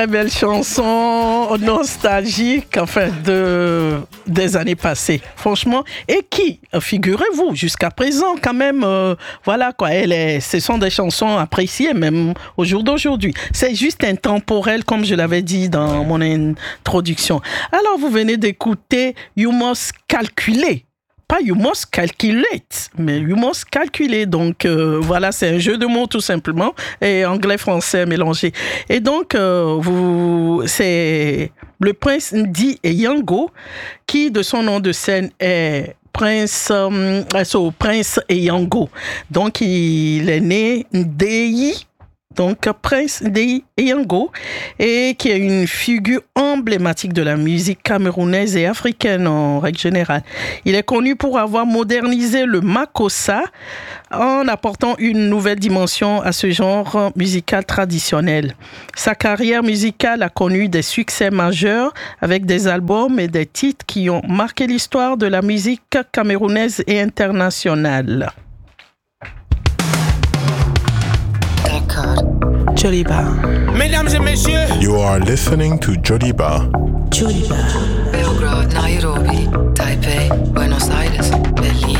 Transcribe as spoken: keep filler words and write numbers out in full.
Belle chanson nostalgique, enfin, de, des années passées, franchement. Et qui, figurez-vous, jusqu'à présent, quand même, euh, voilà quoi, elle est, ce sont des chansons appréciées, même au jour d'aujourd'hui. C'est juste intemporel, comme je l'avais dit dans mon introduction. Alors, vous venez d'écouter You Must Calculate. Pas You Must Calculate, mais You Must Calculate. Donc, euh, voilà, c'est un jeu de mots tout simplement, et anglais-français mélangé. Et donc, euh, vous, c'est le prince Ndi Eyango, qui, de son nom de scène, est Prince, euh, so, Prince Eyango. Donc, il est né Ndeyi, donc Prince Ndeyi Eyango, et qui est une figure emblématique de la musique camerounaise et africaine en règle générale. Il est connu pour avoir modernisé le makossa en apportant une nouvelle dimension à ce genre musical traditionnel. Sa carrière musicale a connu des succès majeurs avec des albums et des titres qui ont marqué l'histoire de la musique camerounaise et internationale. Joliba. Mesdames et messieurs, you are listening to Joliba. Joliba. Belgrade, Nairobi, Taipei, Buenos Aires, Berlin.